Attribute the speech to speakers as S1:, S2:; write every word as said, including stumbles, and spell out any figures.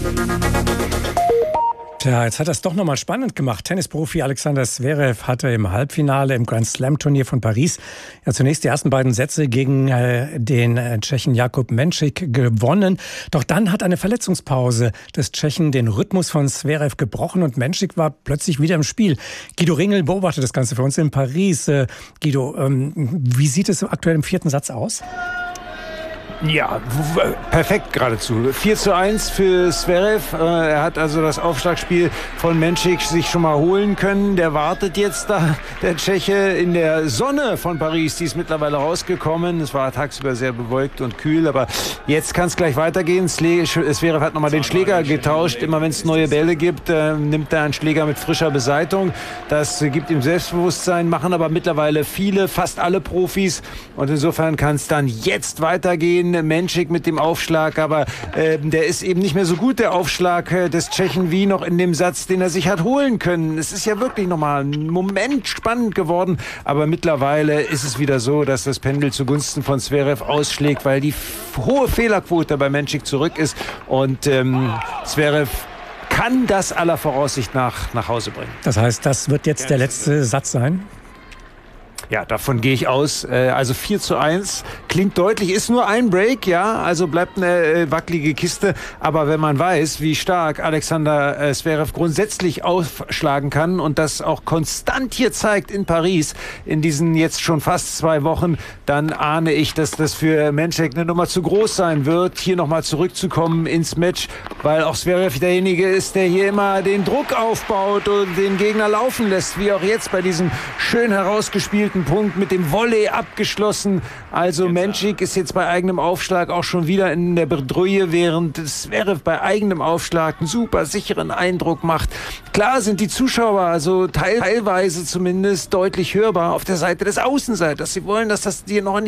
S1: Tja, jetzt hat er es doch nochmal spannend gemacht. Tennisprofi Alexander Zverev hatte im Halbfinale im Grand Slam Turnier von Paris ja zunächst die ersten beiden Sätze gegen äh, den äh, Tschechen Jakub Menšík gewonnen. Doch dann hat eine Verletzungspause des Tschechen den Rhythmus von Zverev gebrochen und Menšík war plötzlich wieder im Spiel. Guido Ringel beobachtet das Ganze für uns in Paris. Äh, Guido, ähm, wie sieht es aktuell im vierten Satz aus?
S2: Ja, perfekt geradezu. vier zu eins für Zverev. Er hat also das Aufschlagspiel von Menšík sich schon mal holen können. Der wartet jetzt da, der Tscheche, in der Sonne von Paris. Die ist mittlerweile rausgekommen. Es war tagsüber sehr bewölkt und kühl, aber jetzt kann es gleich weitergehen. Zverev hat nochmal den Schläger getauscht. Immer wenn es neue Bälle gibt, äh, nimmt er einen Schläger mit frischer Beseitung. Das äh, gibt ihm Selbstbewusstsein, machen aber mittlerweile viele, fast alle Profis. Und insofern kann es dann jetzt weitergehen. Menšík mit dem Aufschlag, aber äh, der ist eben nicht mehr so gut, der Aufschlag äh, des Tschechen, wie noch in dem Satz, den er sich hat holen können. Es ist ja wirklich nochmal ein Moment spannend geworden, aber mittlerweile ist es wieder so, dass das Pendel zugunsten von Zverev ausschlägt, weil die hohe Fehlerquote bei Menšík zurück ist und ähm, Zverev kann das aller Voraussicht nach nach Hause bringen.
S1: Das heißt, das wird jetzt der letzte Satz sein?
S2: Ja, davon gehe ich aus. Also vier zu eins klingt deutlich, ist nur ein Break, ja, also bleibt eine wackelige Kiste. Aber wenn man weiß, wie stark Alexander Zverev grundsätzlich aufschlagen kann und das auch konstant hier zeigt in Paris, in diesen jetzt schon fast zwei Wochen, dann ahne ich, dass das für Menšík eine Nummer zu groß sein wird, hier nochmal zurückzukommen ins Match, weil auch Zverev derjenige ist, der hier immer den Druck aufbaut und den Gegner laufen lässt, wie auch jetzt bei diesem schön herausgespielten Punkt mit dem Volley abgeschlossen. Also Menšík ist jetzt bei eigenem Aufschlag auch schon wieder in der Bredouille, während Zverev bei eigenem Aufschlag einen super sicheren Eindruck macht. Klar sind die Zuschauer, also teilweise zumindest, deutlich hörbar auf der Seite des Außenseiters. Sie wollen, dass das hier noch